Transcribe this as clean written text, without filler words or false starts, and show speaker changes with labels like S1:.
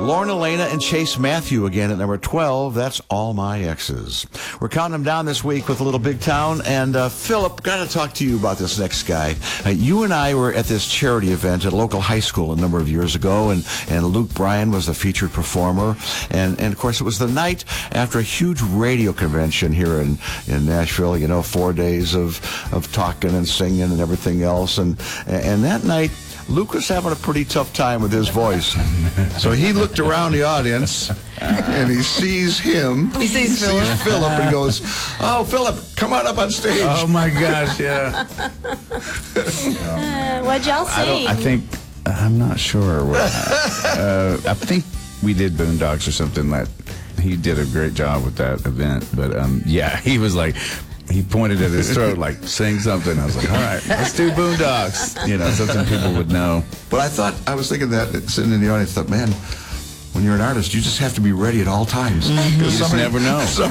S1: Lorna Elena and Chase Matthew again at number 12. That's All My Exes. We're counting them down this week with a little Big Town. And Philip, got to talk to you about this next guy. You and I were at this charity event at a local high school a number of years ago, and Luke Bryan was the featured performer. And of course, it was the night after a huge radio convention here in Nashville. You know, 4 days of talking and singing and everything else. And that night, Luke was having a pretty tough time with his voice. So he looked around the audience, and he sees him.
S2: He sees Philip
S1: and goes, "Oh, Philip, come on up on stage."
S3: Oh, my gosh, yeah.
S2: What'd y'all sing?
S3: I'm not sure. I think we did Boondocks or something. He did a great job with that event. But, yeah, he was like... He pointed at his throat like, sing something. I was like, all right, let's do Boondocks. You know, something people would know.
S1: But I was thinking that, sitting in the audience, thought, man, when you're an artist, you just have to be ready at all times.
S3: You just never know.